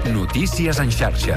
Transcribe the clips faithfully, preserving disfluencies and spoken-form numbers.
Notícies en xarxa.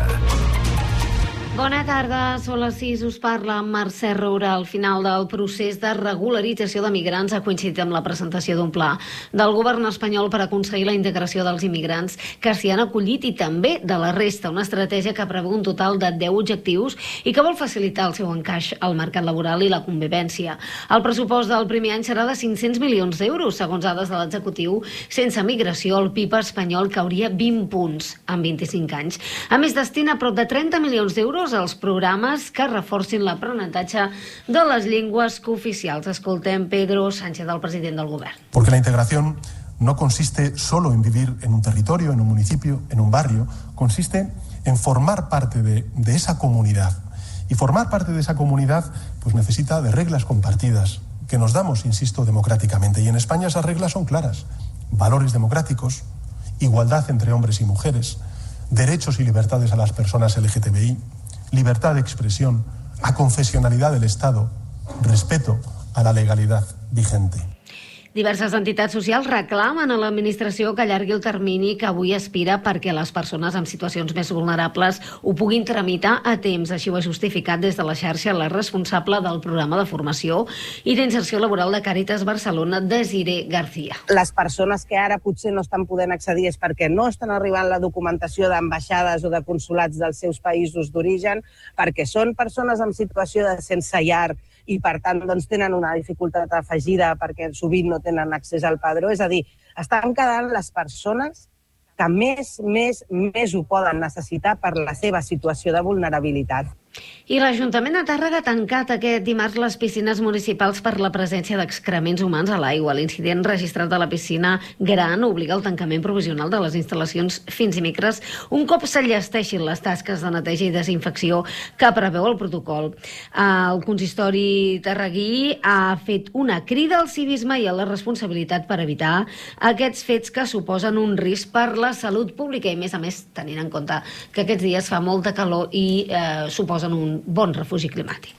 Bona tarda, són les sis, us parla Mercè Roura. Al final del procés de regularització de migrants ha coincidit amb la presentació d'un pla del govern espanyol per aconseguir la integració dels immigrants que s'hi han acollit i també de la resta, una estratègia que preveu un total de deu objectius i que vol facilitar el seu encaix al mercat laboral i la convivència. El pressupost del primer any serà de cinc-cents milions d'euros, segons dades de l'executiu. Sense migració, el P I B espanyol cauria vint punts en vint-i-cinc anys. A més, destina prop de trenta milions d'euros als programes que reforcin l'aprenentatge de les llengües cooficials. Escoltem Pedro Sánchez, el president del govern. Porque la integración no consiste solo en vivir en un territorio, en un municipio, en un barrio, consiste en formar parte de, de esa comunidad. Y formar parte de esa comunidad pues necesita de reglas compartidas, que nos damos, insisto, democráticamente. Y en España esas reglas son claras. Valores democráticos, igualdad entre hombres y mujeres, derechos y libertades a las personas L G T B I, libertad de expresión, aconfesionalidad del Estado, respeto a la legalidad vigente. Diverses entitats socials reclamen a l'administració que allargui el termini que avui aspira perquè les persones en situacions més vulnerables ho puguin tramitar a temps. Així ho ha justificat des de la xarxa la responsable del programa de formació i d'inserció laboral de Càritas Barcelona, Desiré García. Les persones que ara potser no estan podent accedir és perquè no estan arribant la documentació d'ambaixades o de consulats dels seus països d'origen, perquè són persones en situació de sense llar i, per tant, doncs, tenen una dificultat afegida perquè sovint no tenen accés al padró. És a dir, estan quedant les persones que més, més, més ho poden necessitar per la seva situació de vulnerabilitat. I l'Ajuntament de Tàrrega ha tancat aquest dimarts les piscines municipals per la presència d'excrements humans a l'aigua. L'incident registrat a la piscina gran obliga al tancament provisional de les instal·lacions fins i micres un cop s'enllesteixin les tasques de neteja i desinfecció que preveu el protocol. El consistori tarraguí ha fet una crida al civisme i a la responsabilitat per evitar aquests fets que suposen un risc per la salut pública i, a més a més, tenint en compte que aquests dies fa molta calor i eh, suposen un bon refugi climàtic.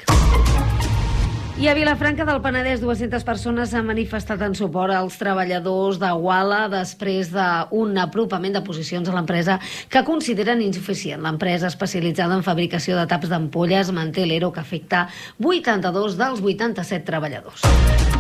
I a Vilafranca del Penedès, dues-centes persones s'han manifestat en suport als treballadors de Uala després d'un apropament de posicions a l'empresa que consideren insuficient. L'empresa especialitzada en fabricació de taps d'ampolles manté l'E R O que afecta vuitanta-dos dels vuitanta-set treballadors.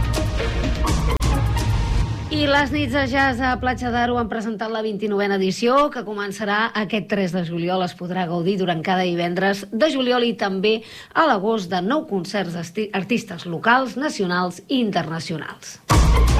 I les nits de jazz a Platja d'Aro han presentat la vint-i-novena edició, que començarà aquest tres de juliol. Es podrà gaudir durant cada divendres de juliol i també a l'agost de nou concerts d'artistes locals, nacionals i internacionals.